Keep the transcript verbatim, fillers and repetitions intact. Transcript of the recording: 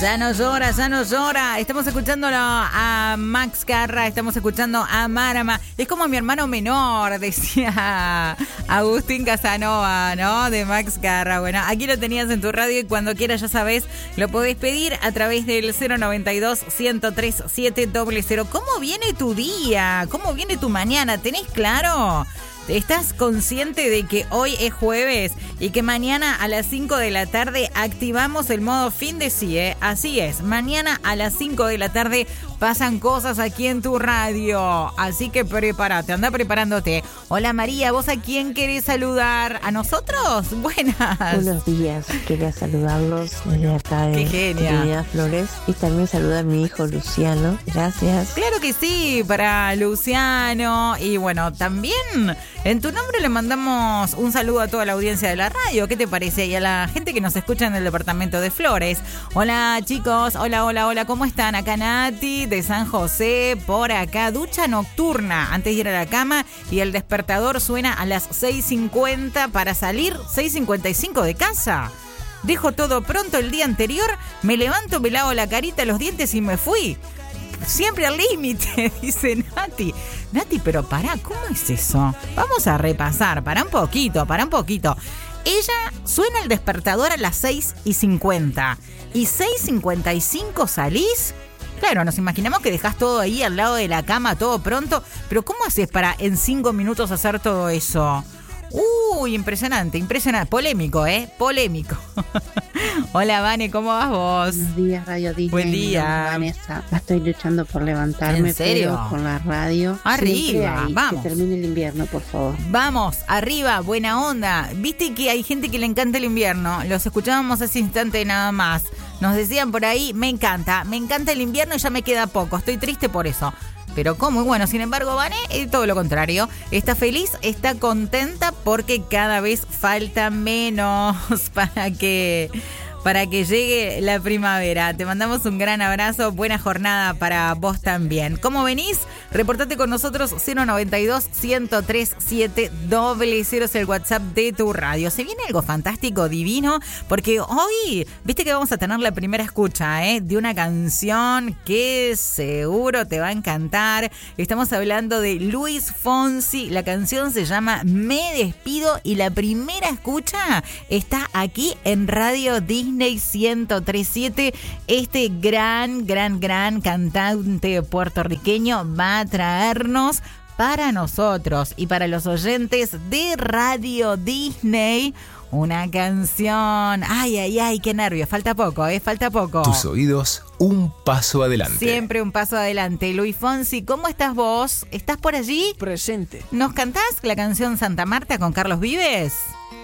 Ya no llora, ya no llora. Estamos escuchándolo a Max Carra, estamos escuchando a Marama. Es como mi hermano menor, decía Agustín Casanova, ¿no? De Max Carra. Bueno, aquí lo tenías en tu radio y cuando quieras, ya sabes, lo podés pedir a través del cero noventa y dos, ciento tres, siete cero cero. ¿Cómo viene tu día? ¿Cómo viene tu mañana? ¿Tenés claro? ¿Estás consciente de que hoy es jueves y que mañana a las cinco de la tarde activamos el modo fin de sí, eh? Así es, mañana a las cinco de la tarde pasan cosas aquí en tu radio. Así que prepárate, anda preparándote. Hola María, ¿vos a quién querés saludar? ¿A nosotros? Buenas. Buenos días, quería saludarlos desde acá de Trinidad Flores y también saludar a mi hijo Luciano. Gracias. Claro que sí, para Luciano. Y bueno, también en tu nombre le mandamos un saludo a toda la audiencia de la radio. ¿Qué te parece? Y a la gente que nos escucha en el departamento de Flores. Hola chicos, hola, hola, hola, ¿cómo están? Acá Nati de San José, por acá, ducha nocturna antes de ir a la cama y el despertador suena a las seis cincuenta para salir seis cincuenta y cinco de casa. Dejo todo pronto el día anterior, me levanto, me lavo la carita, los dientes y me fui. Siempre al límite, dice Nati. Nati, pero pará, ¿cómo es eso? Vamos a repasar, para un poquito, para un poquito. Ella suena el despertador a las seis y cincuenta. ¿Y seis cincuenta y cinco salís? Claro, nos imaginamos que dejás todo ahí al lado de la cama, todo pronto. Pero ¿cómo haces para en cinco minutos hacer todo eso? Uy, impresionante, impresionante. Polémico, ¿eh? Polémico. Hola, Vane, ¿cómo vas vos? Buenos días, Radio Disney. Buen día. Vanessa, estoy luchando por levantarme. ¿En serio? Pero con la radio. Arriba, ahí, vamos. Que termine el invierno, por favor. Vamos, arriba, buena onda. Viste que hay gente que le encanta el invierno. Los escuchábamos hace instante nada más. Nos decían por ahí, me encanta, me encanta el invierno y ya me queda poco. Estoy triste por eso. Pero ¿cómo? Y bueno, sin embargo, Vane, eh, todo lo contrario. Está feliz, está contenta porque cada vez falta menos para que... para que llegue la primavera. Te mandamos un gran abrazo, buena jornada para vos también. ¿Cómo venís? Reportate con nosotros cero noventa y dos, ciento tres, siete cero cero es el WhatsApp de tu radio. Se viene algo fantástico, divino, porque hoy, viste que vamos a tener la primera escucha, ¿eh? De una canción que seguro te va a encantar. Estamos hablando de Luis Fonsi, la canción se llama Me Despido y la primera escucha está aquí en Radio Disney ciento tres punto siete. Este gran, gran, gran cantante puertorriqueño va a traernos para nosotros y para los oyentes de Radio Disney una canción. Ay, ay, ay, qué nervio. Falta poco, ¿eh? Falta poco. Tus oídos, un paso adelante. Siempre un paso adelante. Luis Fonsi, ¿cómo estás vos? ¿Estás por allí? Presente. ¿Nos cantás la canción Santa Marta con Carlos Vives?